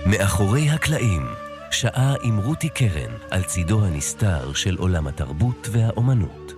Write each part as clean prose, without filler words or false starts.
מאחורי הקלעים, שעה עם רותי קרן על צידו הנסתר של עולם התרבות והאומנות.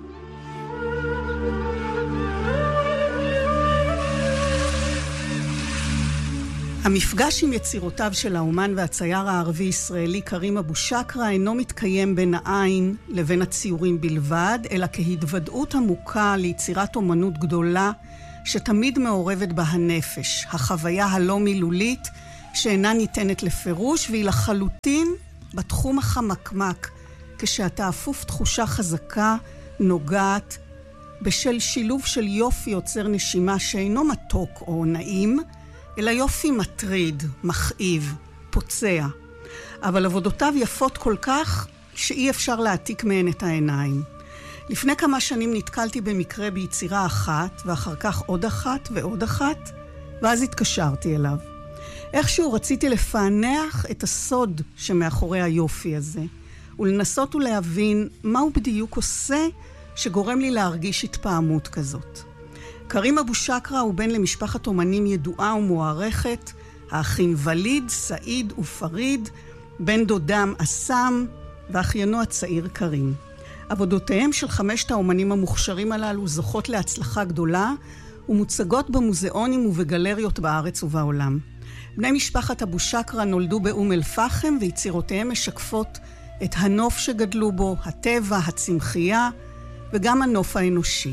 המפגש עם יצירותיו של האומן והצייר הערבי-ישראלי קרים אבו שקרה אינו מתקיים בין העין לבין הציורים בלבד, אלא כהתוודעות עמוקה ליצירת אומנות גדולה שתמיד מעורבת בה הנפש, החוויה הלא מילולית שאינה ניתנת לפירוש, והיא לחלוטין בתחום החמקמק, כשאתה אפוף תחושה חזקה, נוגעת, בשל שילוב של יופי יוצר נשימה שאינו מתוק או נעים, אלא יופי מטריד, מכאיב, פוצע. אבל עבודותיו יפות כל כך שאי אפשר להעתיק מהן את העיניים. לפני כמה שנים נתקלתי במקרה ביצירה אחת, ואחר כך עוד אחת ועוד אחת, ואז התקשרתי אליו. איכשהו רציתי לפענח את הסוד שמאחורי היופי הזה, ולנסות ולהבין מה הוא בדיוק עושה שגורם לי להרגיש התפעמות כזאת. קרים אבו שקרה הוא בן למשפחת אומנים ידועה ומוערכת, האחים וליד, סעיד ופריד, בן דודם אסם ואחיינו הצעיר קרים. עבודותיהם של 5 האומנים המוכשרים הללו זוכות להצלחה גדולה ומוצגות במוזיאונים ובגלריות בארץ ובעולם. בני משפחת אבו שקרה נולדו באום אל פחם, ויצירותיהם משקפות את הנוף שגדלו בו, הטבע, הצמחייה וגם הנוף האנושי.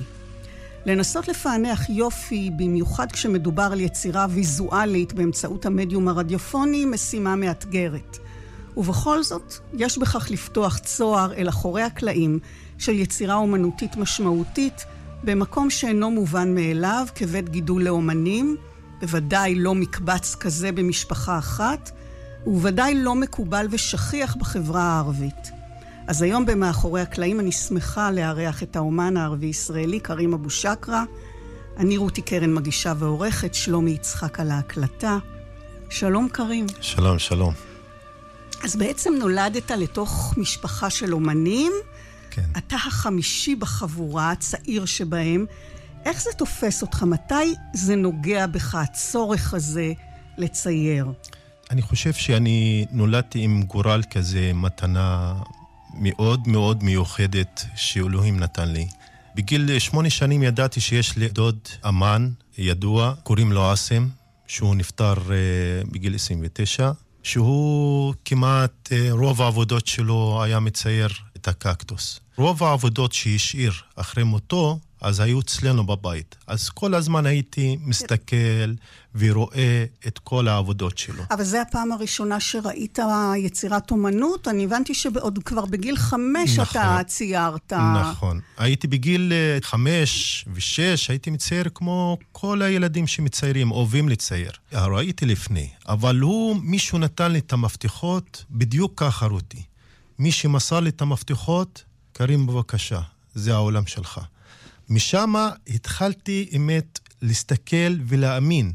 לנסות לפענח יופי, במיוחד כשמדובר על יצירה ויזואלית באמצעות המדיום הרדיופוני, משימה מאתגרת. ובכל זאת, יש בכך לפתוח צוהר אל אחורי הקלעים של יצירה אומנותית משמעותית, במקום שאינו מובן מאליו, כבית גידול לאומנים, בוודאי לא מקבץ כזה במשפחה אחת, ובוודאי לא מקובל ושכיח בחברה הערבית. אז היום במאחורי הקלעים אני שמחה לארח את האומן הערבי-ישראלי קרים אבו שקרה. אני רותי קרן מגישה ועורכת, שלומי יצחק על ההקלטה. שלום קרים. שלום, שלום. אז בעצם נולדת לתוך משפחה של אומנים. כן. אתה החמישי בחבורה, הצעיר שבהם. איך זה תופס אותך? מתי זה נוגע בך, הצורך הזה לצייר? אני חושב שאני נולדתי עם גורל כזה, מתנה מאוד מאוד מיוחדת שאלוהים נתן לי. בגיל 8 שנים ידעתי שיש לי דוד אמן ידוע, קוראים לו אסם, שהוא נפטר בגיל 29, שהוא כמעט רוב העבודות שלו היה מצייר את הקקטוס. רוב העבודות שהשאיר אחרי מותו, אז היו אצלנו בבית. אז כל הזמן הייתי מסתכל ורואה את כל העבודות שלו. אבל זה הפעם הראשונה שראית יצירת אומנות? אני הבנתי שעוד כבר בגיל 5 נכון, אתה ציירת. נכון. הייתי בגיל 5 ו6, הייתי מצייר כמו כל הילדים שמציירים, אוהבים לצייר. ראיתי לפני, אבל מישהו נתן לי את המפתחות, בדיוק ככה רותי. מי שמסר לי את המפתחות, קרים בבקשה, זה העולם שלך. משם התחלתי אמת להסתכל ולהאמין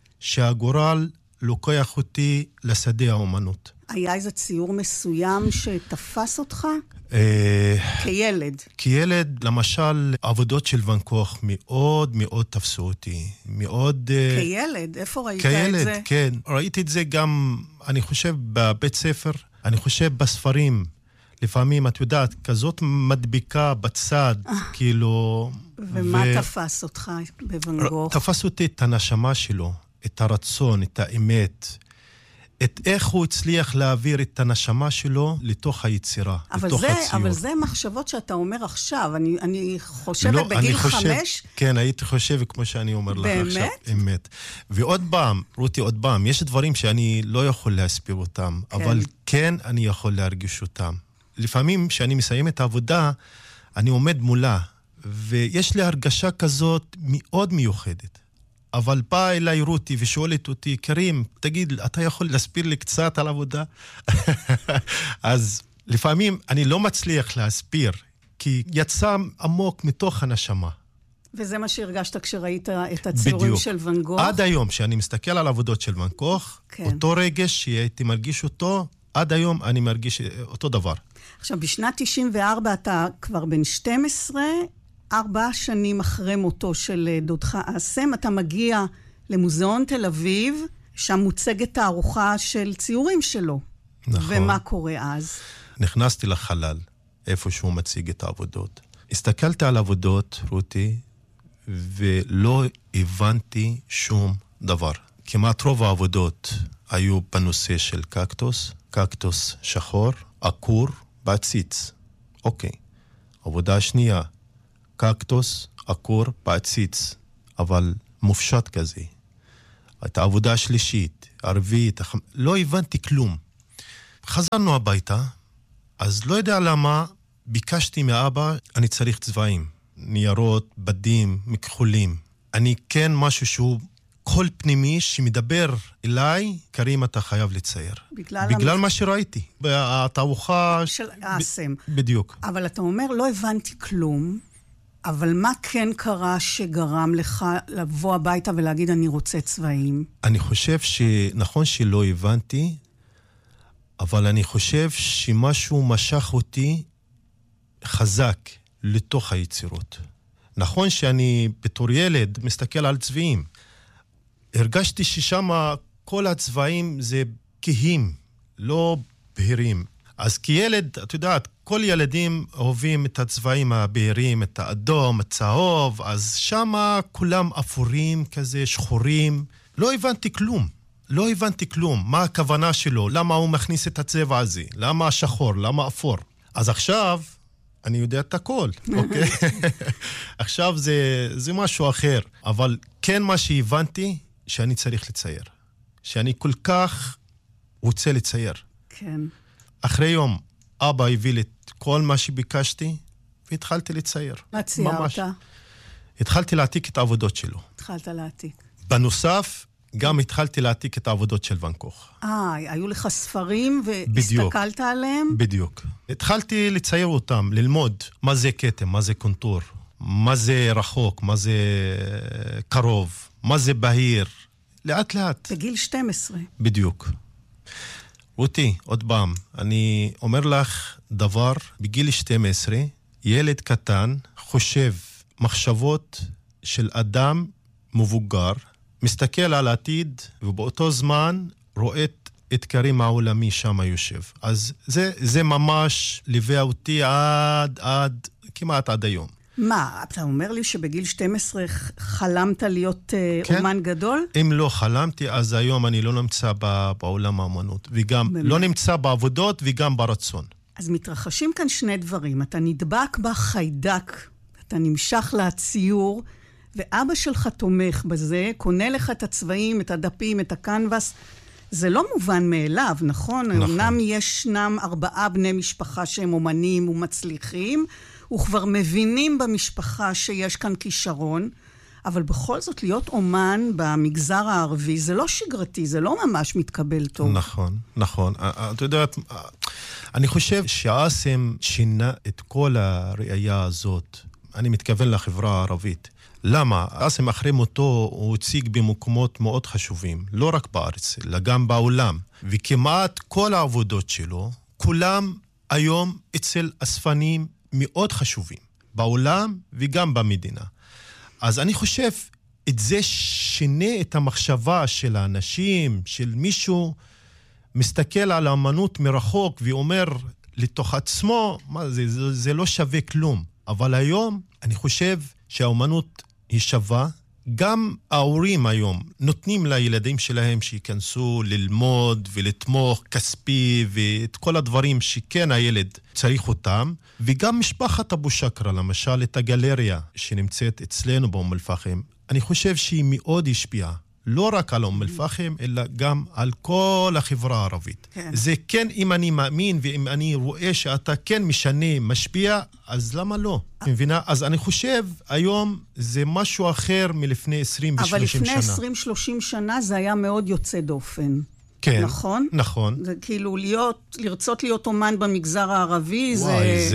שהגורל לוקח אותי לשדה האומנות. היה איזה ציור מסוים שתפס אותך? כילד. כילד, למשל, עבודות של ואן גוך מאוד מאוד תפסו אותי. מאוד... כילד? איפה ראית כילד, את זה? כן. ראיתי את זה גם, אני חושב, בבית ספר, אני חושב בספרים. לפעמים, את יודעת, כזאת מדביקה בצד, כאילו... ומה תפס אותך בוואן גוך? תפס אותי את הנשמה שלו, את הרצון, את האמת, את איך הוא הצליח להעביר את הנשמה שלו לתוך היצירה, לתוך הציור. אבל זה מחשבות שאתה אומר עכשיו, אני חושבת בגיל 5... כן, הייתי חושב כמו שאני אומר לך עכשיו. אמת? ועוד פעם, רותי, עוד פעם, יש דברים שאני לא יכול להסביר אותם, אבל כן אני יכול להרגיש אותם. לפעמים כשאני מסיים את העבודה, אני עומד מולה, ויש לי הרגשה כזאת מאוד מיוחדת. אבל באה אליי רותי ושואלת אותי, קרים, תגיד, אתה יכול להסביר לי קצת על עבודה? אז לפעמים אני לא מצליח להסביר, כי יצא עמוק מתוך הנשמה. וזה מה שהרגשת כשראית את הציורים של ואן גוך? עד היום, כשאני מסתכל על העבודות של ואן גוך, אותו רגש שהייתי מרגיש אותו, עד היום אני מרגיש אותו דבר. עכשיו, בשנת 94 אתה כבר בן 12, 4 שנים אחרי מותו של דודך אסם, אתה מגיע למוזיאון תל אביב שם מוצגת תערוכה של ציורים שלו. נכון. ומה קורה אז? נכנסתי לחלל, איפה שהוא מציג את העבודות. הסתכלתי על העבודות, רותי, ולא הבנתי שום דבר. כמעט רוב העבודות היו בנושא של קקטוס שחור, עקור, בעציץ. אוקיי. עבודה השנייה, קקטוס, עקור, בעציץ, אבל מופשט כזה. את העבודה השלישית, הרביעית, לא הבנתי כלום. חזרנו הביתה, אז לא יודע למה ביקשתי מאבא, אני צריך צבעים, ניירות, בדים, מכחולים. אני כן משהו שהוא קול פנימי שמדבר אליי, קרים אתה חייב לצייר. בגלל מה שראיתי. התערוכה של האסם. בדיוק. אבל אתה אומר, לא הבנתי כלום, אבל מה כן קרה שגרם לך לבוא הביתה ולהגיד, אני רוצה צבעים? אני חושב שנכון שלא הבנתי, אבל אני חושב שמשהו משך אותי חזק לתוך היצירות. נכון שאני בתור ילד מסתכל על צבעים. הרגשתי ששם כל הצבעים זה כהים, לא בהירים. אז כילד, את יודעת, כל ילדים אוהבים את הצבעים הבהירים, את האדום, הצהוב, אז שם כולם אפורים כזה, שחורים. לא הבנתי כלום. לא הבנתי כלום. מה הכוונה שלו? למה הוא מכניס את הצבע הזה? למה השחור? למה אפור? אז עכשיו אני יודע את הכל, אוקיי? עכשיו זה משהו אחר. אבל כן מה שהבנתי, שאני צריך לצייר. שאני כל כך רוצה לצייר. כן. אחרי יום, אבא הביא לי את כל מה שביקשתי, והתחלתי לצייר. מה ציירת? התחלתי להעתיק את העבודות שלו. התחלת להעתיק. בנוסף, גם התחלתי להעתיק את העבודות של ואן קוך. היו לך ספרים והסתכלת עליהם? בדיוק. התחלתי לצייר אותם, ללמוד מה זה כתם, מה זה קונטור, מה זה רחוק, מה זה קרוב, מה זה בהיר. לאט לאט. בגיל 12. בדיוק. רותי, עוד פעם, אני אומר לך דבר, בגיל 12, ילד קטן חושב מחשבות של אדם מבוגר, מסתכל על העתיד, ובאותו זמן רואה את אתגרים העולמי שם יושב. אז זה ממש ליווה אותי כמעט עד היום. מה, אתה אומר לי שבגיל 12 חלמת להיות כן? אומן גדול? אם לא חלמתי, אז היום אני לא נמצא בעולם האמנות, וגם באמת? לא נמצא בעבודות וגם ברצון. אז מתרחשים כאן שני דברים. אתה נדבק בחיידק, אתה נמשך לציור, ואבא שלך תומך בזה, קונה לך את הצבעים, את הדפים, את הקנבס. זה לא מובן מאליו, נכון? נכון. אמנם ישנם 4 בני משפחה שהם אומנים ומצליחים, וכבר מבינים במשפחה שיש כאן כישרון, אבל בכל זאת להיות אומן במגזר הערבי זה לא שגרתי, זה לא ממש מתקבל טוב. נכון, נכון. אתה יודעת, אני חושב שהאסם שינה את כל הראייה הזאת. אני מתכוון לחברה הערבית. למה? האסם אחרי מותו הוא הציג במקומות מאוד חשובים, לא רק בארץ, אלא גם בעולם. וכמעט כל העבודות שלו, כולם היום אצל אספנים מאוד חשובים, בעולם וגם במדינה. אז אני חושב, את זה שינה את המחשבה של האנשים, של מישהו מסתכל על האמנות מרחוק ואומר לתוך עצמו, מה זה לא שווה כלום. אבל היום אני חושב שהאמנות היא שווה. גם ההורים היום נותנים לילדים שלהם שיכנסו ללמוד ולתמוך כספי ואת כל הדברים שכן הילד צריך אותם. וגם משפחת אבו שקרה, למשל את הגלריה שנמצאת אצלנו באום אל-פחם, אני חושב שהיא מאוד השפיעה. לא רק על אום אל-פחם, אלא גם על כל החברה הערבית. כן. זה כן, אם אני מאמין ואם אני רואה שאתה כן משנה, משפיע, אז למה לא? מבינה? אז אני חושב, היום זה משהו אחר מלפני 20 ו-30 שנה. אבל לפני 20-30 שנה זה היה מאוד יוצא דופן. כן. נכון? נכון. זה כאילו לרצות להיות אומן במגזר הערבי, וואי,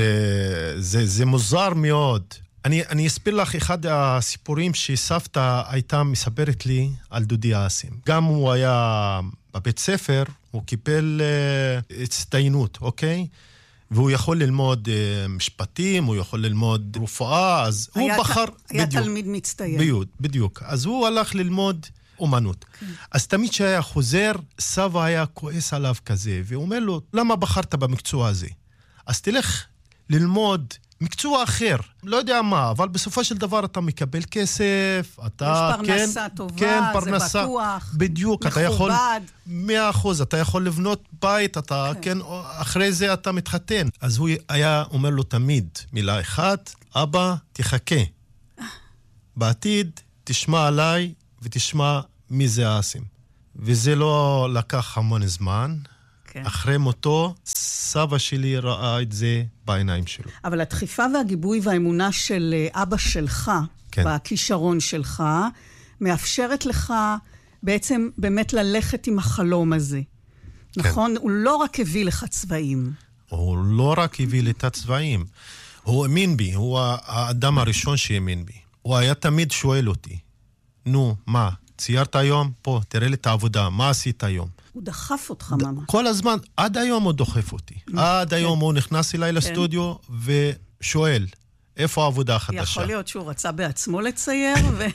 זה מוזר מאוד. אני אספר לך אחד הסיפורים שסבתא הייתה מספרת לי על דודי האסם. גם הוא היה בבית ספר, הוא קיבל הצטיינות, אוקיי? והוא יכול ללמוד משפטים, הוא יכול ללמוד רפואה, אז הוא בחר... היה תלמיד מצטיין. בדיוק. אז הוא הלך ללמוד אומנות. אז תמיד שהיה חוזר, סבא היה כועס עליו כזה, והוא אומר לו, למה בחרת במקצוע הזה? אז תלך ללמוד מקצוע אחר, לא יודע מה, אבל בסופו של דבר אתה מקבל כסף, אתה... יש פרנסה טובה, זה בטוח, בדיוק, מכובד. אתה יכול, 100%, אתה יכול לבנות בית, אתה, כן, אחרי זה אתה מתחתן. אז הוא היה אומר לו תמיד מילה אחת, אבא, תחכה. בעתיד תשמע עליי ותשמע מי זה אסם. וזה לא לקח המון זמן. כן. אחרי מותו, סבא שלי ראה את זה בעיניים שלו. אבל הדחיפה והגיבוי והאמונה של אבא שלך, כן. בכישרון שלך, מאפשרת לך בעצם באמת ללכת עם החלום הזה. כן. נכון? הוא לא רק הביא לך צבעים. הוא לא רק הביא לי את הצבעים. הוא האמין בי, הוא האדם הראשון שהאמין בי. הוא היה תמיד שואל אותי, נו, מה? ציירת היום? פה, תראה לי את העבודה, מה עשית היום? הוא דחף אותך, ממש. כל הזמן, עד היום הוא דוחף אותי. עד היום הוא נכנס אליי לסטודיו ושואל, איפה העבודה החדשה? יכול להיות שהוא רצה בעצמו לצייר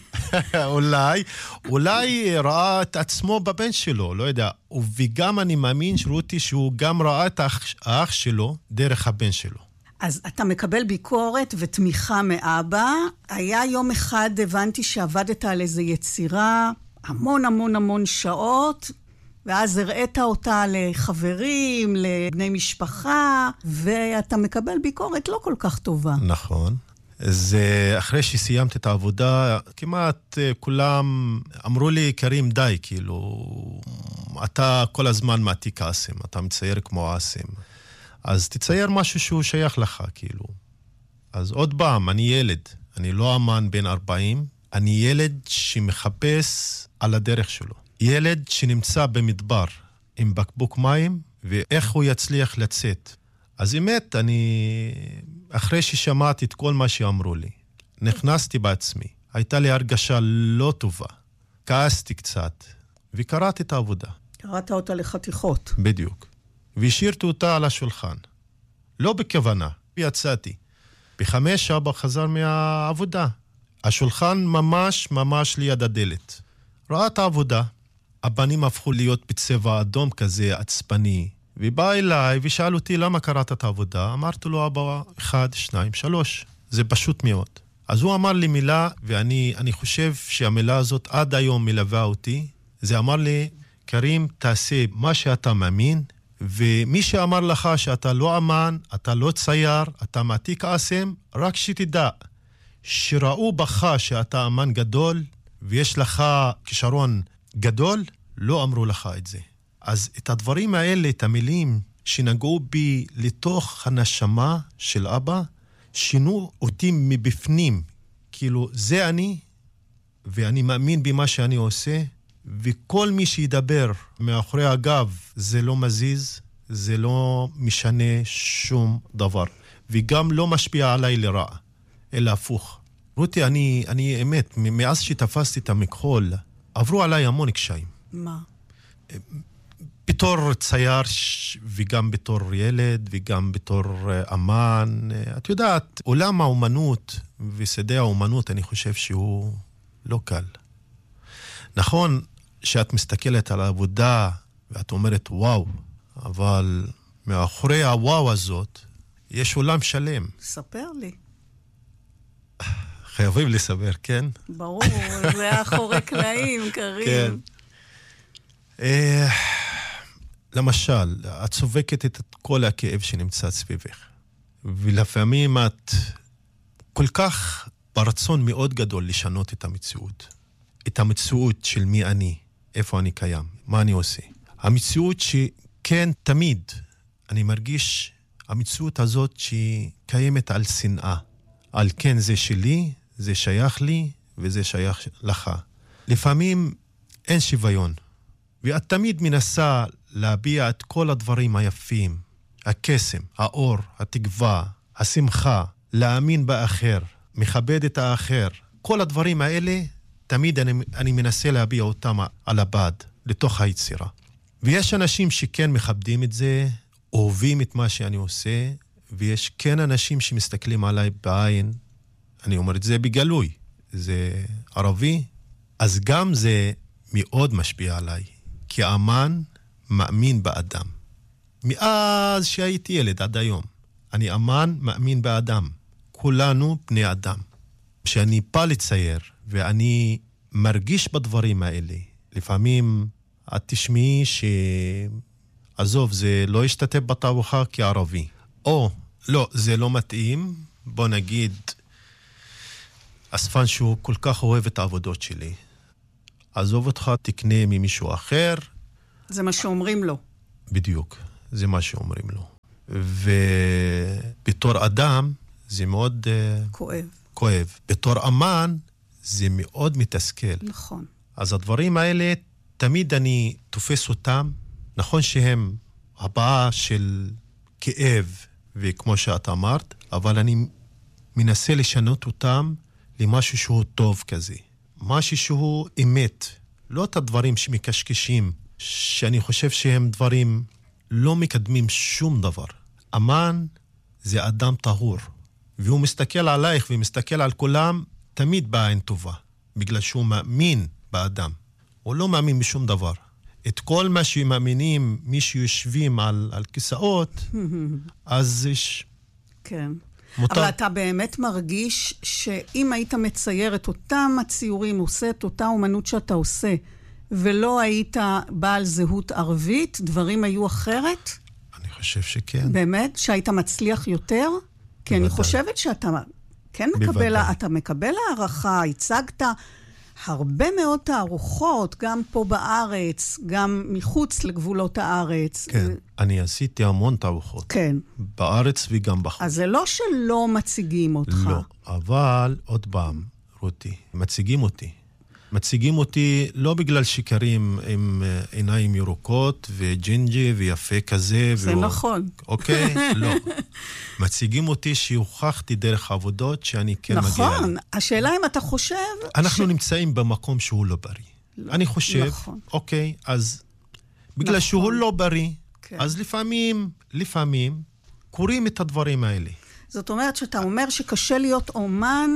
אולי ראה את עצמו בבן שלו, לא יודע. וגם אני מאמין, רותי, שהוא גם ראה את האח שלו דרך הבן שלו. אז אתה מקבל ביקורת ותמיכה מאבא. היה יום אחד, הבנתי שעבדת על איזו יצירה, המון שעות, ואז הראית אותה לחברים, לבני משפחה, ואתה מקבל ביקורת לא כל כך טובה. נכון. זה אחרי שסיימתי את העבודה, כמעט כולם אמרו לי, קרים, די, כאילו, אתה כל הזמן מעתיק אסם, אתה מצייר כמו אסם. אז תצייר משהו שהוא שייך לך, כאילו. אז עוד פעם, אני ילד, אני לא אמן בן 40, אני ילד שמחפש על הדרך שלו. ילד שנמצא במדבר עם בקבוק מים, ואיך הוא יצליח לצאת. אז באמת, אחרי ששמעתי את כל מה שאמרו לי, נכנסתי בעצמי, הייתה לי הרגשה לא טובה, כעסתי קצת, וקראתי את העבודה. קראת אותה לחתיכות. בדיוק. והשארתי אותה על השולחן. לא בכוונה, ויצאתי. ב5 אבא חזר מהעבודה. השולחן ממש ליד הדלת. ראה את העבודה. הבנים הפכו להיות בצבע אדום כזה, עצבני. ובא אליי ושאל אותי למה קראת את העבודה. אמרתי לו, אבא, 1, 2, 3. זה פשוט מאוד. אז הוא אמר לי מילה, ואני חושב שהמילה הזאת עד היום מלווה אותי. זה אמר לי, קרים, תעשה מה שאתה מאמין, ומי שאמר לך שאתה לא אמן, אתה לא צייר, אתה מעתיק אסם, רק שתדע, שראו בך שאתה אמן גדול, ויש לך כישרון גדול, לא אמרו לך את זה. אז את הדברים האלה, את המילים שנגעו בי לתוך הנשמה של אבא, שינו אותי מבפנים. כאילו, זה אני, ואני מאמין במה שאני עושה, וכל מי שידבר מאחורי הגב, זה לא מזיז, זה לא משנה שום דבר. וגם לא משפיע עליי לרעה, אלא הפוך. רותי, אני אמת, מאז שתפסתי את המכחול, עברו עליי המון קשיים. מה? בתור צייר וגם בתור ילד וגם בתור אמן. את יודעת, עולם האומנות ושדה האומנות, אני חושב שהוא לא קל. נכון שאת מסתכלת על העבודה ואת אומרת וואו, אבל מאחורי הוואו הזאת יש עולם שלם. ספר לי. חייבים לסבר, כן? ברור, זה אחורי קלעים, קרים. כן. למשל, את סובקת את כל הכאב שנמצא סביבך. ולפעמים את כל כך ברצון מאוד גדול לשנות את המציאות. את המציאות של מי אני, איפה אני קיים, מה אני עושה. המציאות שכן תמיד אני מרגיש, המציאות הזאת שקיימת על שנאה. על כן זה שלי, זה שייך לי וזה שייך לך. לפעמים אין שוויון. ואת תמיד מנסה להביע את כל הדברים היפים. הקסם, האור, התקווה, השמחה, להאמין באחר, מכבד את האחר. כל הדברים האלה, תמיד אני מנסה להביע אותם על הבד, לתוך היצירה. ויש אנשים שכן מכבדים את זה, אוהבים את מה שאני עושה, ויש כן אנשים שמסתכלים עליי בעין, אני אומר את זה בגלוי, זה ערבי, אז גם זה מאוד משפיע עליי, כי האמן מאמין באדם. מאז שהייתי ילד עד היום, אני אמן מאמין באדם. כולנו בני אדם. כשאני בא לצייר, ואני מרגיש בדברים האלה, לפעמים את תשמעי עזוב, זה לא ישתתף בתערוכה כערבי. או, לא, זה לא מתאים. בוא נגיד, אספן שהוא כל כך אוהב את העבודות שלי. עזוב אותך, תקנה ממישהו אחר. זה מה שאומרים לו. בדיוק, זה מה שאומרים לו. ובתור אדם, זה מאוד כואב. בתור אמן, זה מאוד מתסכל. נכון. אז הדברים האלה, תמיד אני תופס אותם, נכון שהם הבאה של כאב, וכמו שאת אמרת, אבל אני מנסה לשנות אותם למשהו שהוא טוב כזה. משהו שהוא אמת. לא את הדברים שמקשקשים, שאני חושב שהם דברים לא מקדמים שום דבר. אמן זה אדם טהור, והוא מסתכל עלייך ומסתכל על כולם תמיד בעין טובה, בגלל שהוא מאמין באדם. הוא לא מאמין בשום דבר. את כל מה שמאמינים, מי שיושבים על כיסאות, אז יש... כן. מותר. אבל אתה באמת מרגיש שאם היית מצייר את אותם הציורים, עושה את אותה אומנות שאתה עושה, ולא היית בעל זהות ערבית, דברים היו אחרת? אני חושב שכן. באמת? שהיית מצליח יותר? כי אני חושבת שאתה כן מקבל, אתה מקבל הערכה, הצגת הרבה מאוד תערוכות, גם פה בארץ, גם מחוץ לגבולות הארץ. כן, אני עשיתי המון תערוכות. כן. בארץ וגם בחוץ. אז זה לא שלא מציגים אותך. לא, אבל עוד פעם, רותי, מציגים אותי לא בגלל שיקרים עם עיניים ירוקות וג'ינג'י ויפה כזה. זה נכון. אוקיי? לא. מציגים אותי שהוכחתי דרך העבודות שאני כן מגיע. נכון. השאלה אם אתה חושב... אנחנו נמצאים במקום שהוא לא בריא. אני חושב, אוקיי, אז בגלל שהוא לא בריא, אז לפעמים קוראים את הדברים האלה. זאת אומרת שאתה אומר שקשה להיות אומן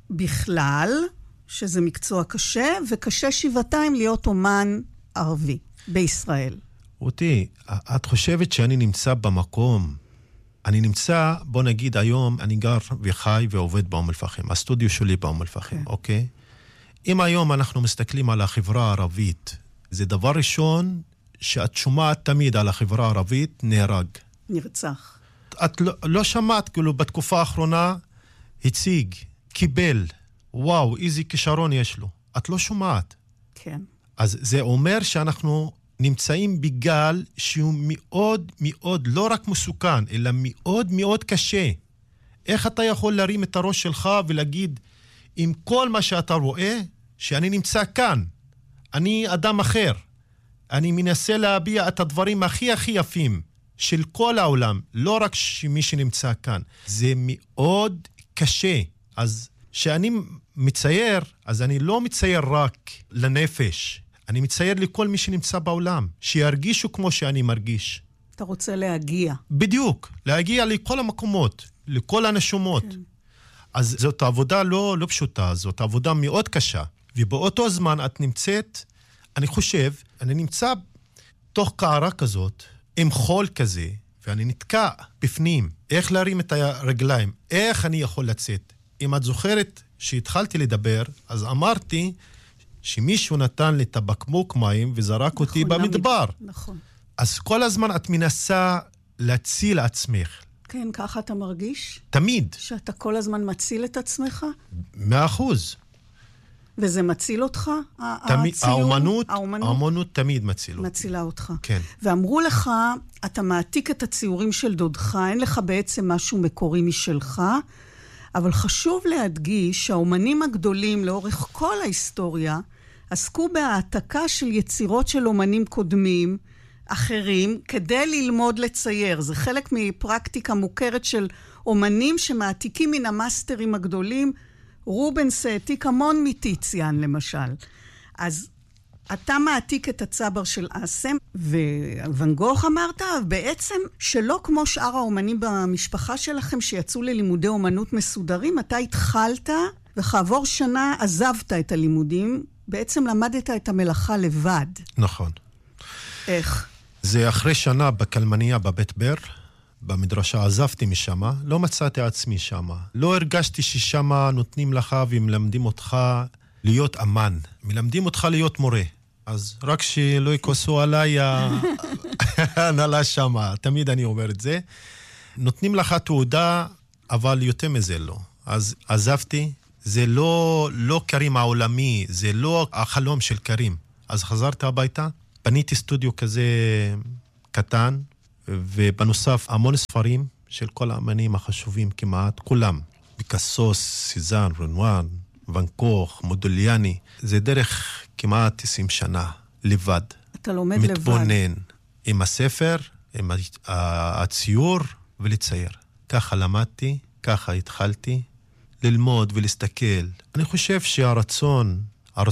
בכלל, שזה מקצוע קשה, וקשה שבעתיים להיות אומן ערבי בישראל. רותי, את חושבת שאני נמצא במקום, אני נמצא, בוא נגיד היום, אני גר וחי ועובד באום אל-פחם, הסטודיו שלי באום אל-פחם, אוקיי? אם היום אנחנו מסתכלים על החברה הערבית, זה דבר ראשון שאת שומעת תמיד על החברה הערבית, נהרג. נרצח. את לא שמעת, כאילו בתקופה האחרונה, הציג, קיבל, וואו, איזה כישרון יש לו. את לא שומעת. כן. אז זה אומר שאנחנו נמצאים בגל שהוא מאוד מאוד לא רק מסוכן, אלא מאוד מאוד קשה. איך אתה יכול להרים את הראש שלך ולהגיד, עם כל מה שאתה רואה, שאני נמצא כאן, אני אדם אחר, אני מנסה להביע את הדברים הכי הכי יפים של כל העולם, לא רק שמי שנמצא כאן. זה מאוד קשה. אז שאני מצייר, אז אני לא מצייר רק לנפש, אני מצייר לכל מי שנמצא בעולם, שירגישו כמו שאני מרגיש. אתה רוצה להגיע. בדיוק, להגיע לכל המקומות, לכל הנשומות. כן. אז זאת עבודה לא פשוטה, זאת עבודה מאוד קשה. ובאותו זמן את נמצאת, אני חושב, אני נמצא תוך קערה כזאת, עם חול כזה, ואני נתקע בפנים. איך להרים את הרגליים? איך אני יכול לצאת? אם את זוכרת שהתחלתי לדבר, אז אמרתי שמישהו נתן לי את הבקבוק מים וזרק אותי במדבר. נכון. אז כל הזמן את מנסה להציל עצמך. כן, ככה אתה מרגיש? תמיד. שאתה כל הזמן מציל את עצמך? 100%. וזה מציל אותך? תמיד, האומנות תמיד מצילה אותך. כן. ואמרו לך, אתה מעתיק את הציורים של דודך, אין לך בעצם משהו מקורי משלך, אבל חשוב להדגיש שהאומנים הגדולים לאורך כל ההיסטוריה עסקו בהעתקה של יצירות של אומנים קודמים, אחרים, כדי ללמוד לצייר. זה חלק מפרקטיקה מוכרת של אומנים שמעתיקים מן המאסטרים הגדולים. רובנס העתיק המון מטיציאן למשל. אז אתה מעתיק את הצבר של אסם, וואן גוך אמרת, בעצם שלא כמו שאר האומנים במשפחה שלכם שיצאו ללימודי אומנות מסודרים, אתה התחלת וכעבור שנה עזבת את הלימודים בעצם למדת את המלאכה לבד. נכון. איך? זה אחרי שנה בקלמניה בבית בר, במדרשה עזבתי משם, לא מצאתי עצמי שם. לא הרגשתי ששם נותנים לך ומלמדים אותך להיות אמן. מלמדים אותך להיות מורה. אז רק שלא יכעסו עליי ההנהלה שם, תמיד אני אומר את זה. נותנים לך תעודה, אבל יותר מזה לא. אז עזבתי, זה לא קרים העולמי, זה לא החלום של קרים. אז חזרתי הביתה, בניתי סטודיו כזה קטן, ובנוסף המון ספרים של כל האמנים החשובים כמעט, כולם. פיקאסו, סיזן, רנואר, ואן קוך, מודוליאני. זה דרך כמעט 20 שנה, לבד. אתה לומד לבד. מתבונן עם הספר, עם הציור ולצייר. ככה למדתי, ככה התחלתי ללמוד ולהסתכל. אני חושב שהרצון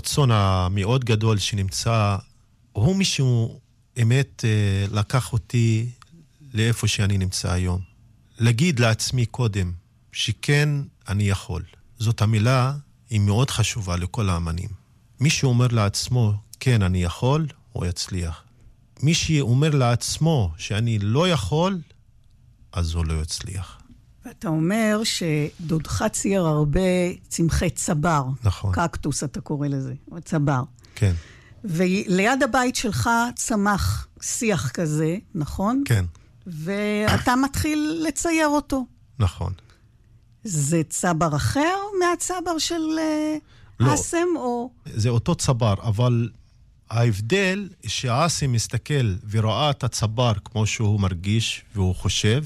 המאוד גדול שנמצא, הוא מישהו אמת לקח אותי לאיפה שאני נמצא היום. להגיד לעצמי קודם שכן אני יכול. זאת המילה היא מאוד חשובה לכל האמנים. מי שאומר לעצמו כן אני יכול, הוא יצליח. מי שאומר לעצמו שאני לא יכול, אז הוא לא יצליח. ואתה אומר שדודך צייר הרבה צמחי צבר. נכון. קקטוס אתה קורא לזה, או צבר. כן. וליד הבית שלך צמח שיח כזה, נכון? כן. ואתה מתחיל לצייר אותו. נכון. זה צבר אחר מהצבר של אסם או... זה אותו צבר, אבל ההבדל שאסם מסתכל וראה את הצבר כמו שהוא מרגיש והוא חושב,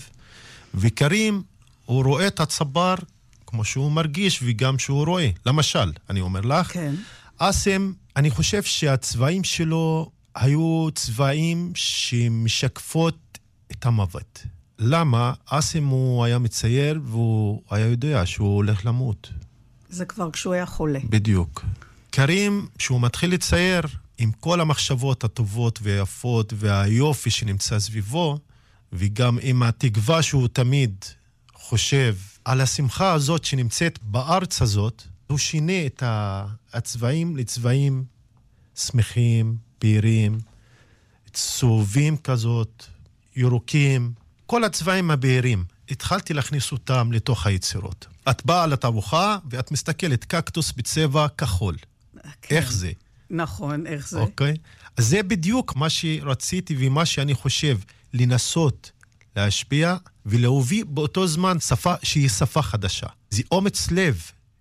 וקרים הוא רואה את הצבר כמו שהוא מרגיש וגם שהוא רואה. למשל, אני אומר לך, כן. אסם, אני חושב שהצבעים שלו היו צבעים שמשקפות את המוות. למה? אסם הוא היה מצייר והוא היה יודע שהוא הולך למות. זה כבר כשהוא היה חולה. בדיוק. קרים, כשהוא מתחיל לצייר עם כל המחשבות הטובות והיפות והיופי שנמצא סביבו, וגם עם התקווה שהוא תמיד חושב על השמחה הזאת שנמצאת בארץ הזאת, הוא שינה את הצבעים לצבעים שמחים, בהירים, צהובים כזאת, ירוקים, כל הצבעים הבהירים. התחלתי להכניס אותם לתוך היצירות. את באה לתערוכה ואת מסתכלת קקטוס בצבע כחול. כן. איך זה? נכון, איך זה? אוקיי. אז זה בדיוק מה שרציתי ומה שאני חושב לנסות להשפיע ולהוביל באותו זמן שפה שהיא שפה חדשה. זה אומץ לב,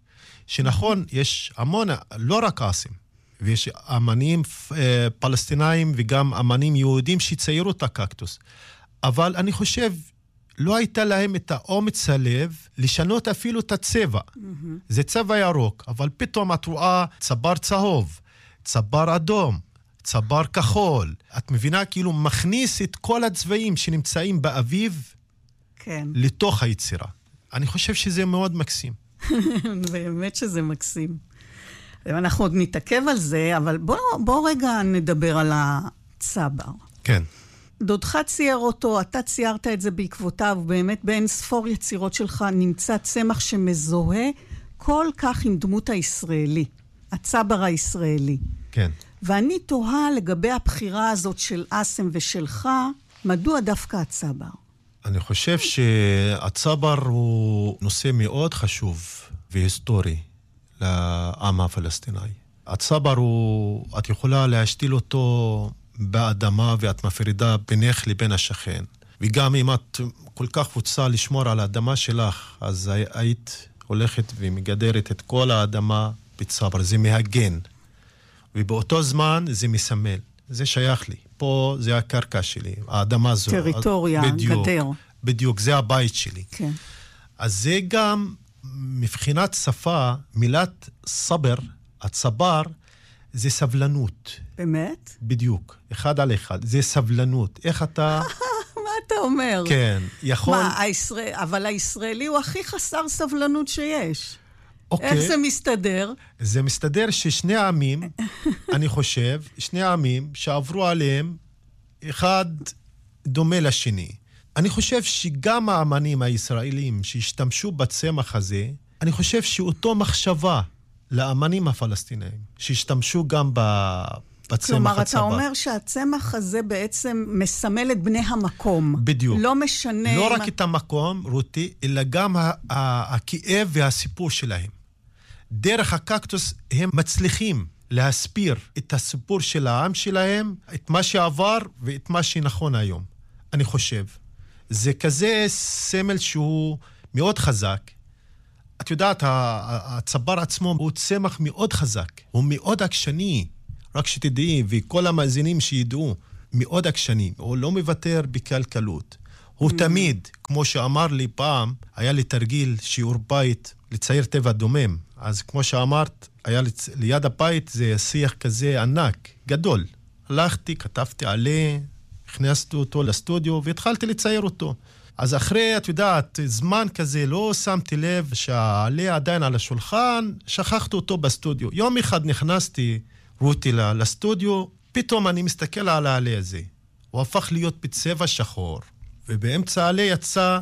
שנכון, יש המון, לא רק אסם, ויש אמנים פלסטינאים וגם אמנים יהודים שציירו את הקקטוס. אבל אני חושב, לא הייתה להם את האומץ הלב לשנות אפילו את הצבע. זה צבע ירוק, אבל פתאום את רואה צבר צהוב, צבר אדום, צבר כחול. את מבינה כאילו מכניס את כל הצבעים שנמצאים באביב כן. לתוך היצירה. אני חושב שזה מאוד מקסים. באמת שזה מקסים. אנחנו עוד נתעכב על זה, אבל בוא רגע נדבר על הצבר. כן. דודך צייר אותו, אתה ציירת את זה בעקבותיו, באמת בין ספור יצירות שלך נמצא צמח שמזוהה כל כך עם דמות הישראלי, הצבר הישראלי. כן. ואני תוהה לגבי הבחירה הזאת של אסם ושלך, מדוע דווקא הצבר? אני חושב שהצבר הוא נושא מאוד חשוב והיסטורי לעם הפלסטיני. הצבר הוא, את יכולה להשתיל אותו באדמה ואת מפרידה בינך לבין השכן. וגם אם את כל כך רוצה לשמור על האדמה שלך, אז היית הולכת ומגדרת את כל האדמה בצבר. זה מהגן. ובאותו זמן זה מסמל. זה שייך לי. פה זה הקרקע שלי, האדמה זו. טריטוריה, בדיוק, גדר. בדיוק, זה הבית שלי. כן. אז זה גם מבחינת שפה, מילת סבר, הצבר, זה סבלנות. באמת? בדיוק, אחד על אחד. זה סבלנות. איך אתה... מה אתה אומר? כן, יכול... אבל הישראלי הוא הכי חסר סבלנות שיש. אוקיי. איך זה מסתדר? זה מסתדר ששני העמים, אני חושב, שני העמים שעברו עליהם, אחד דומה לשני. אני חושב שגם האמנים הישראלים שהשתמשו בצמח הזה, אני חושב שאותו מחשבה לאמנים הפלסטינאים, שהשתמשו גם בצמח כלומר, הצבא. אתה אומר שהצמח הזה בעצם מסמל את בני המקום. בדיוק. לא משנה... לא רק את המקום, רותי, אלא גם הכאב והסיפור שלהם. דרך הקקטוס הם מצליחים להסביר את הסיפור של העם שלהם, את מה שעבר ואת מה שנכון היום. אני חושב. זה כזה סמל שהוא מאוד חזק. את יודעת, הצבר עצמו הוא צמח מאוד חזק. הוא מאוד עקשני. רק שתדעי, וכל המאזינים שידעו, מאוד עקשני. הוא לא מוותר בקלקלות. הוא תמיד, כמו שאמר לי פעם, היה לי תרגיל שיעור בית לצייר טבע דומם. אז כמו שאמרת, היה ליד הבית זה שיח כזה ענק, גדול. הלכתי, כתבתי עליה, הכנסתי אותו לסטודיו והתחלתי לצייר אותו. אז אחרי, את יודעת, זמן כזה לא שמתי לב שהעלה עדיין על השולחן, שכחתי אותו בסטודיו. יום אחד נכנסתי, רותי לסטודיו, פתאום אני מסתכל על העלה הזה. הוא הפך להיות בצבע שחור, ובאמצע העלה יצא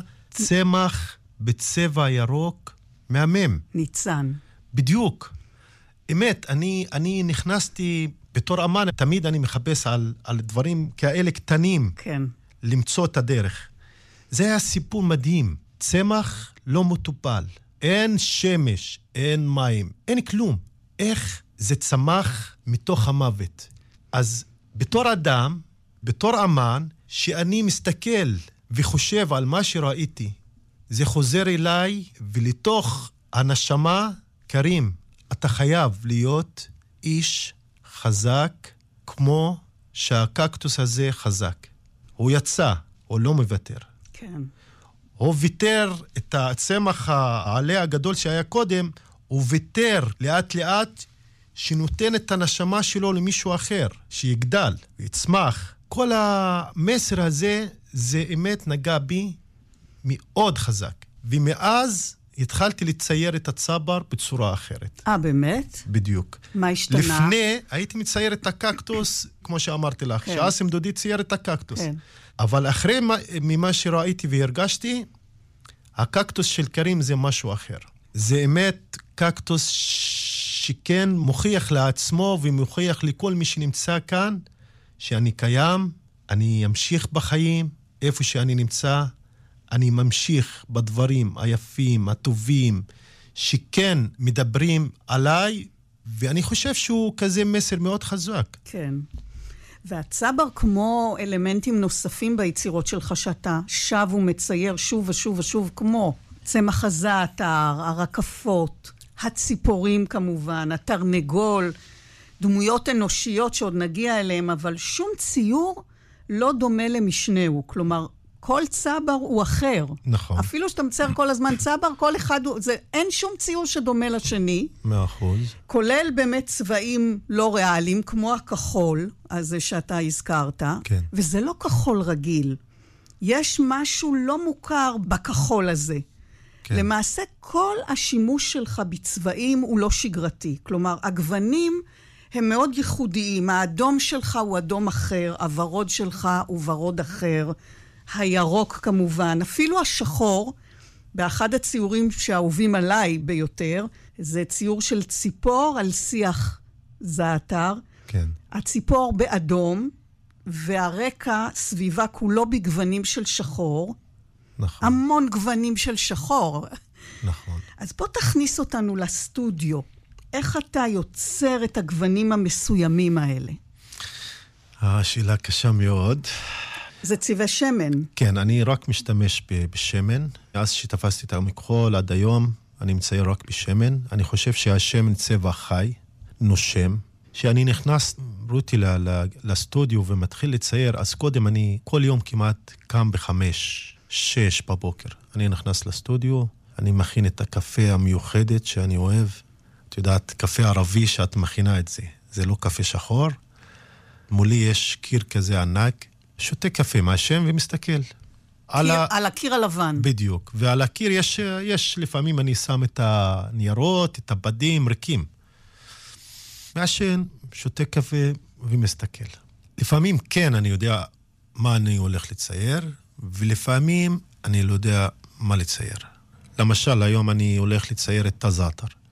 צמח בצבע ירוק מהמם. ניצן. בדיוק. אמת, אני נכנסתי בתור אמן, תמיד אני מחפש על דברים כאלה קטנים. כן. למצוא את הדרך. זה היה סיפור מדהים. צמח לא מטופל. אין שמש, אין מים, אין כלום. איך זה צמח מתוך המוות? אז בתור אדם, בתור אמן, שאני מסתכל וחושב על מה שראיתי, זה חוזר אליי, ולתוך הנשמה, קרים, אתה חייב להיות איש חזק, כמו שהקקטוס הזה חזק. הוא יצא, הוא לא מוותר. כן. הוא ויתר את הצמח העלה הגדול שהיה קודם, הוא ויתר לאט לאט שנותן את הנשמה שלו למישהו אחר, שיגדל ויצמח. כל המסר הזה, זה אמת נגע בי מאוד חזק. ומאז התחלתי לצייר את הצבר בצורה אחרת. באמת? בדיוק. מה השתנה? לפני הייתי מצייר את הקקטוס, כמו שאמרתי לך, כן. שעשם דודי צייר את הקקטוס. כן. אבל אחרי ממה שראיתי והרגשתי, הקקטוס של קרים זה משהו אחר. זה אמת קקטוס שכן מוכיח לעצמו ומוכיח לכל מי שנמצא כאן, שאני קיים, אני אמשיך בחיים, איפה שאני נמצא, אני ממשיך בדברים היפים, הטובים, שכן מדברים עליי, ואני חושב שהוא כזה מסר מאוד חזק. כן. והצבר כמו אלמנטים נוספים ביצירות שלך, שאתה שב ומצייר שוב ושוב ושוב, כמו צמח הזעתר, הרקפות, הציפורים כמובן, התרנגול, דמויות אנושיות שעוד נגיע אליהם, אבל שום ציור לא דומה למשנהו. כלומר, כל צבר הוא אחר. נכון. אפילו שאתה מצייר כל הזמן צבר, כל אחד הוא... אין שום ציור שדומה לשני. 100%. כולל באמת צבעים לא ריאליים, כמו הכחול, הזה שאתה הזכרת. כן. וזה לא כחול רגיל. יש משהו לא מוכר בכחול הזה. כן. למעשה, כל השימוש שלך בצבעים הוא לא שגרתי. כלומר, הגוונים הם מאוד ייחודיים. האדום שלך הוא אדום אחר, הוורוד שלך הוא ורוד אחר, הירוק כמובן, אפילו השחור, באחד הציורים שהאהובים עליי ביותר, זה ציור של ציפור על שיח זעתר. כן. הציפור באדום, והרקע סביבה כולו בגוונים של שחור. נכון. המון גוונים של שחור. נכון. אז בוא תכניס אותנו לסטודיו. איך אתה יוצר את הגוונים המסוימים האלה? השאלה קשה מאוד. זה צבעי שמן. כן, אני רק משתמש בשמן. אז שתפסתי את המכחול עד היום, אני מצייר רק בשמן. אני חושב שהשמן צבע חי, נושם. כשאני נכנס, רותי, לסטודיו ומתחיל לצייר, אז קודם אני כל יום כמעט קם ב5-6 בבוקר. אני נכנס לסטודיו, אני מכין את הקפה המיוחדת שאני אוהב. את יודעת, קפה ערבי שאת מכינה את זה. זה לא קפה שחור. מולי יש קיר כזה ענק, שותה קפה מהשם ומסתכל. על הקיר הלבן. בדיוק. ועל הקיר יש לפעמים אני שם את הניירות, את הבדים ריקים. מהשם, שותה קפה ומסתכל. לפעמים כן אני יודע מה אני הולך לצייר, ולפעמים אני לא יודע מה לצייר. למשל, היום אני הולך לצייר את הזעתר.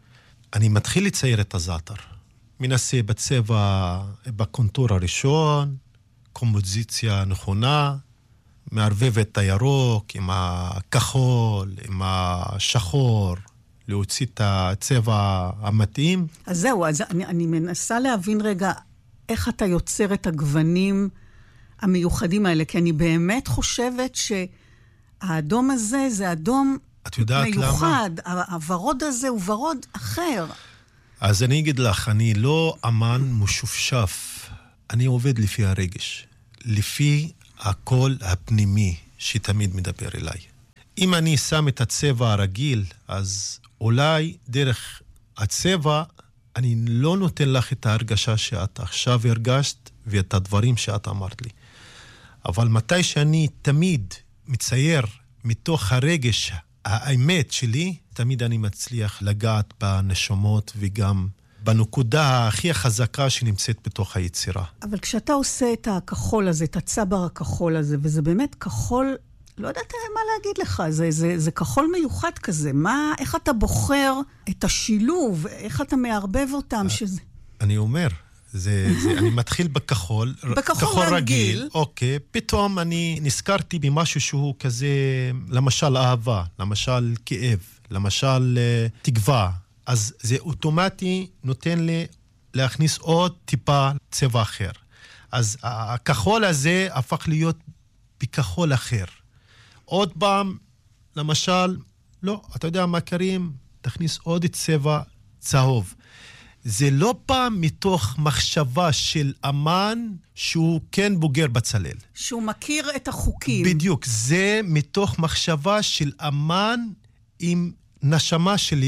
אני מתחיל לצייר את הזעתר. מנסה בצבע, בקונטור הראשון, קומפוזיציה נכונה, מערבב את הירוק עם הכחול, עם השחור, להוציא את הצבע המתאים. אז זהו, אז אני מנסה להבין רגע איך אתה יוצר את הגוונים המיוחדים האלה, כי אני באמת חושבת שהאדום הזה זה אדום מיוחד. הוורוד הזה הוא ורוד אחר. אז אני אגיד לך, אני לא אמן משופשף. אני עובד לפי הרגש, לפי הקול הפנימי שתמיד מדבר אליי. אם אני שם את הצבע הרגיל, אז אולי דרך הצבע אני לא נותן לך את ההרגשה שאת עכשיו הרגשת ואת הדברים שאת אמרת לי. אבל מתי שאני תמיד מצייר מתוך הרגש האמת שלי, תמיד אני מצליח לגעת בנשמות וגם בנקודה הכי חזקה שנמצאת בתוך היצירה. אבל כשאתה עושה את הכחול הזה, את הצבר הכחול הזה, וזה באמת כחול, לא יודעת מה להגיד לך, זה כחול מיוחד כזה. איך אתה בוחר את השילוב, איך אתה מערבב אותם שזה... אני אומר, אני מתחיל בכחול, בכחול רגיל. אוקיי, פתאום אני נזכרתי במשהו שהוא כזה, למשל אהבה, למשל כאב, למשל תקווה. אז זה אוטומטי נותן לי להכניס עוד טיפה צבע אחר. אז הכחול הזה הפך להיות בכחול אחר. עוד פעם, למשל, לא, אתה יודע מה קרים? תכניס עוד צבע צהוב. זה לא פעם מתוך מחשבה של אמן שהוא כן בוגר בצלל. שהוא מכיר את החוקים. בדיוק, זה מתוך מחשבה של אמן עם נשמה של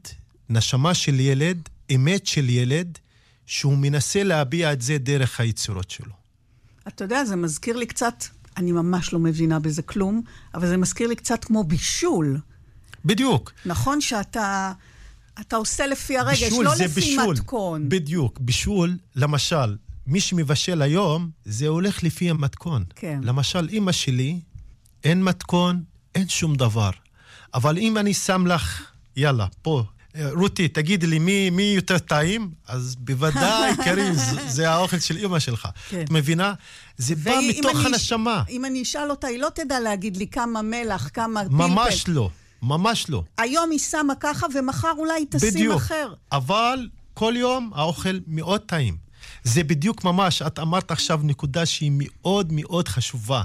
ילד, אמת של ילד, שהוא מנסה להביע את זה דרך היצירות שלו. אתה יודע, זה מזכיר לי קצת, אני ממש לא מבינה בזה כלום, אבל זה מזכיר לי קצת כמו בישול. בדיוק. נכון שאתה עושה לפי הרגש, לא לפי מתכון. בדיוק, בישול, למשל, מי שמבשל היום, זה הולך לפי המתכון. כן. למשל, אמא שלי, אין מתכון, אין שום דבר. אבל אם אני שם לך, יאללה, פה, רותי, תגידי לי מי יותר טעים, אז בוודאי, קרים, זה האוכל של אמא שלך. כן. את מבינה? זה בא מתוך הנשמה. אם אני אשאל אותה, היא לא תדע להגיד לי כמה מלח, כמה פלפל. ממש לא. ממש לא. היום היא שמה ככה ומחר אולי תשים בדיוק. אחר. אבל כל יום האוכל מאוד טעים. זה בדיוק ממש, את אמרת עכשיו נקודה שהיא מאוד מאוד חשובה.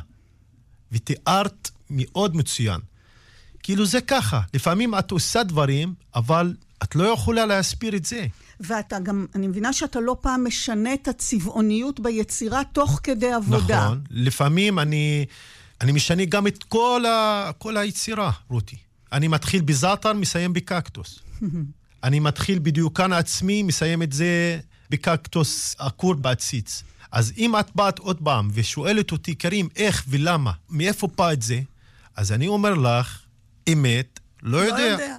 ותיארת מאוד מצוין. כאילו זה ככה. לפעמים את עושה דברים, אבל את לא יכולה להסביר את זה. ואתה גם, אני מבינה שאתה לא פעם משנה את הצבעוניות ביצירה תוך כדי עבודה. נכון. לפעמים אני משנה גם את כל היצירה, רותי. אני מתחיל בזעתר, מסיים בקקטוס. אני מתחיל בדיוקן עצמי, מסיים את זה בקקטוס עקור בעציץ. אז אם את באת עוד פעם ושואלת אותי, קרים, איך ולמה, מאיפה בא את זה? אז אני אומר לך, אמת, לא יודע.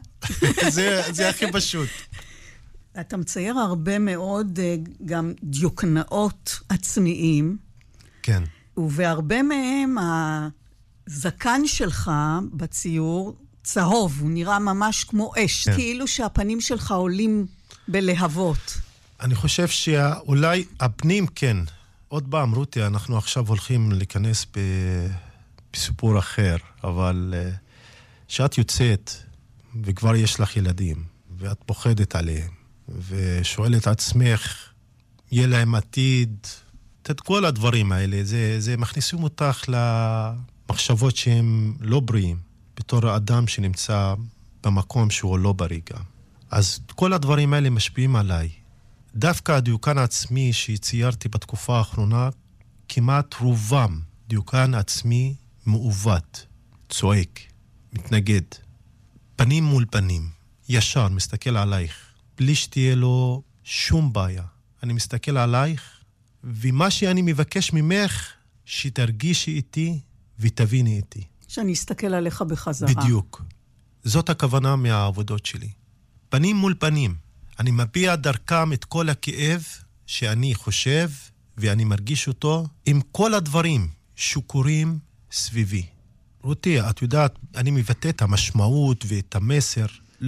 זה הכי פשוט. אתה מצייר הרבה מאוד גם דיוקנאות עצמיים. כן. ובהרבה מהם הזקן שלך בציור צהוב, הוא נראה ממש כמו אש, כאילו שהפנים שלך עולים בלהבות. אני חושב שאולי הפנים כן. עוד פעם, רותי, אנחנו עכשיו הולכים להיכנס בסיפור אחר, אבל שאת יוצאת וכבר יש לך ילדים, ואת פוחדת עליהם, ושואלת עצמך, יהיה להם עתיד, את כל הדברים האלה, זה מכניסים אותך למחשבות שהם לא בריאים, בתור האדם שנמצא במקום שהוא לא בריא גם. אז כל הדברים האלה משפיעים עליי. דווקא הדיוקן העצמי שציירתי בתקופה האחרונה, כמעט רובם דיוקן עצמי מעוות, צועק, מתנגד, פנים מול פנים, ישר מסתכל עלייך, בלי שתהיה לו שום בעיה. אני מסתכל עלייך, ומה שאני מבקש ממך, שתרגישי איתי ותביני איתי. שאני אסתכל עליך בחזרה. בדיוק. זאת הכוונה מהעבודות שלי. פנים מול פנים. אני מביע דרכם את כל הכאב שאני חושב ואני מרגיש אותו עם כל הדברים שקורים סביבי. רותי, את יודעת, אני מבטא את המשמעות ואת המסר. לא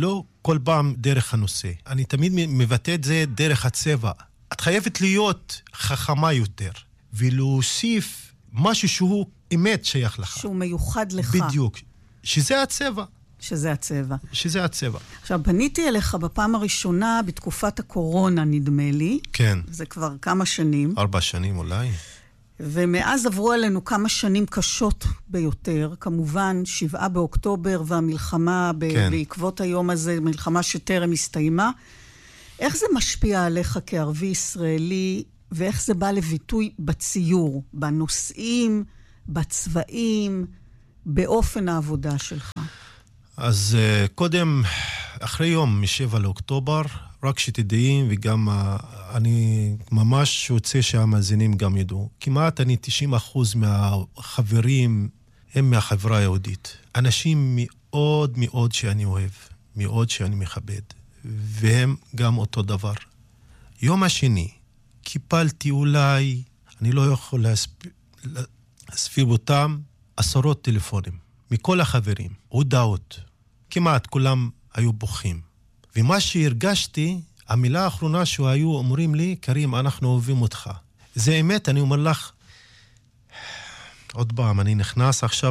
כל פעם דרך הנושא. אני תמיד מבטא את זה דרך הצבע. את חייבת להיות חכמה יותר, ולהוסיף משהו שהוא אמת שייך לך. שהוא מיוחד לך. בדיוק. שזה הצבע. שזה הצבע. שזה הצבע. עכשיו, פניתי אליך בפעם הראשונה בתקופת הקורונה, נדמה לי. כן. זה כבר כמה שנים. 4 שנים אולי. ומאז עברו עלינו כמה שנים קשות ביותר. כמובן, 7 באוקטובר והמלחמה כן. בעקבות היום הזה, מלחמה שטרם הסתיימה. איך זה משפיע עליך כערבי ישראלי, ואיך זה בא לביטוי בציור, בנושאים, בצבעים, באופן העבודה שלך? אז קודם, אחרי יום מ7 לאוקטובר, רק שתדעים, וגם אני ממש רוצה שהמאזינים גם ידעו, כמעט 90% מהחברים הם מהחברה היהודית. אנשים מאוד מאוד שאני אוהב, מאוד שאני מכבד, והם גם אותו דבר. יום השני, קיבלתי אולי, אני לא יכול להסביר אותם, 10 טלפונים, מכל החברים, הודעות. כמעט כולם היו בוכים. ומה שהרגשתי, המילה האחרונה שהיו אומרים לי, קרים, אנחנו אוהבים אותך. זה אמת, אני אומר לך, עוד פעם, אני נכנס עכשיו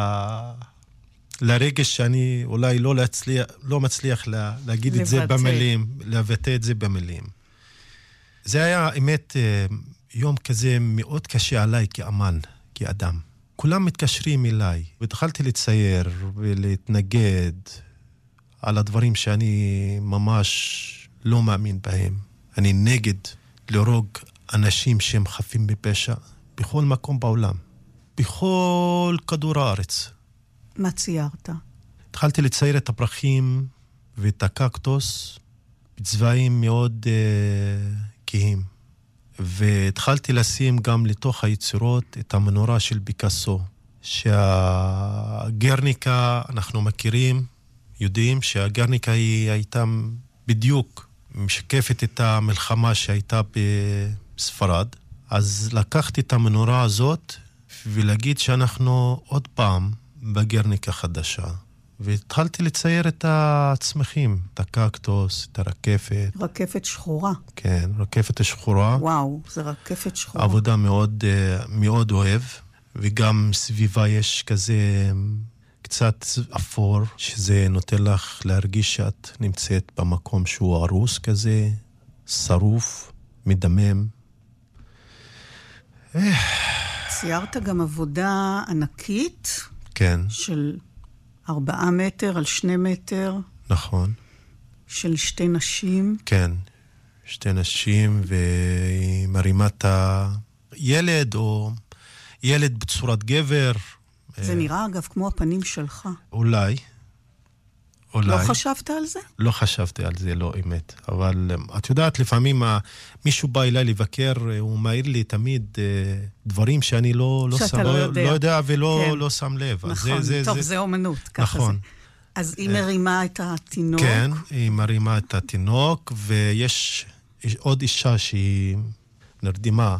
לרגש שאני אולי לא מצליח להגיד את זה במילים, לבטא את זה במילים. זה היה אמת יום כזה מאוד קשה עליי כאמן, כאדם. כולם מתקשרים אליי, והתחלתי לצייר ולהתנגד על הדברים שאני ממש לא מאמין בהם. אני נגד להרוג אנשים שהם חפים בפשע בכל מקום בעולם, בכל כדור הארץ. מה ציירת? התחלתי לצייר את הפרחים ואת הקקטוס בצבעים מאוד כהים. והתחלתי לשים גם לתוך היצירות את המנורה של פיקאסו, שהגרניקה, אנחנו מכירים, יודעים שהגרניקה היא הייתה בדיוק משקפת את המלחמה שהייתה בספרד. אז לקחתי את המנורה הזאת ולהגיד שאנחנו עוד פעם בגרניקה חדשה. והתחלתי לצייר את הצמחים, את הקקטוס, את הרקפת. רקפת שחורה. כן, רקפת השחורה. וואו, זה רקפת שחורה. עבודה מאוד, מאוד אוהב, וגם סביבה יש כזה קצת אפור, שזה נותן לך להרגיש שאת נמצאת במקום שהוא הרוס כזה, שרוף, מדמם. ציירת גם עבודה ענקית. כן. של 4 מטר על 2 מטר. נכון. של 2 נשים. כן, 2 נשים, והיא מרימה את הילד, או ילד בצורת גבר. זה נראה אגב כמו הפנים שלך. אולי. לא חשבת על זה? לא חשבתי על זה, לא אמת. אבל את יודעת, לפעמים מישהו בא אליי לבקר, הוא מעיר לי תמיד דברים שאני לא יודע ולא שם לב. נכון, טוב, זה אומנות. נכון. אז היא מרימה את התינוק. כן, היא מרימה את התינוק, ויש עוד אישה שהיא נרדמה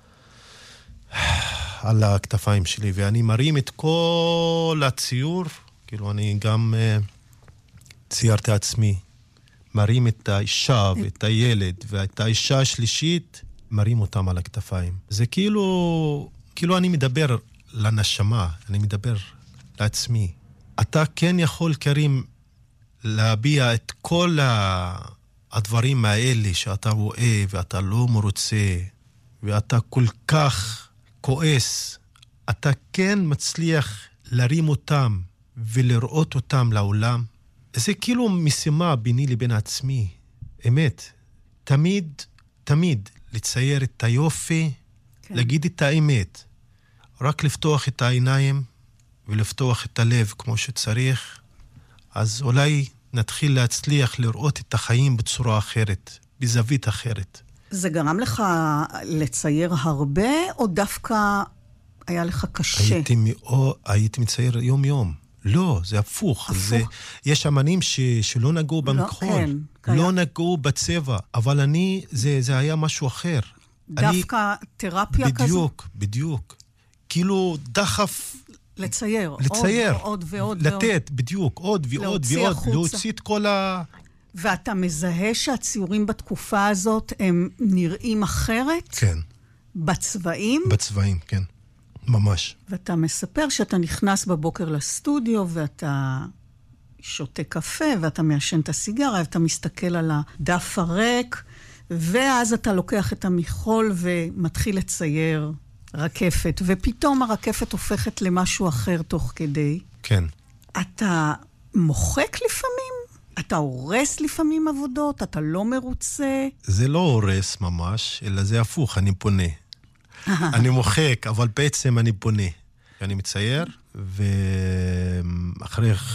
על הכתפיים שלי, ואני מרים את כל הציור, כאילו אני גם ציירתי עצמי, מרים את האישה ואת הילד, ואת האישה השלישית, מרים אותם על הכתפיים. זה כאילו אני מדבר לנשמה, אני מדבר לעצמי. אתה כן יכול, קרים, להביע את כל הדברים האלה שאתה רואה ואתה לא מרוצה, ואתה כל כך כועס. אתה כן מצליח להרים אותם ולראות אותם לעולם. זה כאילו משימה ביני לבין עצמי. אמת. תמיד לצייר את היופי, כן. להגיד את האמת. רק לפתוח את העיניים ולפתוח את הלב כמו שצריך, אז אולי נתחיל להצליח לראות את החיים בצורה אחרת, בזווית אחרת. זה גרם לך לצייר הרבה, או דווקא היה לך קשה? הייתי מצייר יום. לא, זה הפוך. יש אמנים שלא נגעו במכחול, לא נגעו בצבע, אבל זה היה משהו אחר. דווקא תרפיה כזו? בדיוק. כאילו דחף לצייר. לצייר. עוד ועוד. לתת, בדיוק, עוד ועוד ועוד. להוציא את ואתה מזהה שהציורים בתקופה הזאת הם נראים אחרת? כן. בצבעים? בצבעים, כן. ממש. ואתה מספר שאתה נכנס בבוקר לסטודיו, ואתה שותה קפה, ואתה מעשן את הסיגרה, ואתה מסתכל על הדף הריק, ואז אתה לוקח את המכחול ומתחיל לצייר רקפת, ופתאום הרקפת הופכת למשהו אחר תוך כדי. כן. אתה מוחק לפעמים? אתה הורס לפעמים עבודות? אתה לא מרוצה? זה לא הורס ממש, אלא זה הפוך, אני פונה. אני מוחק, אבל בעצם אני פונה. אני מצייר, ואחרי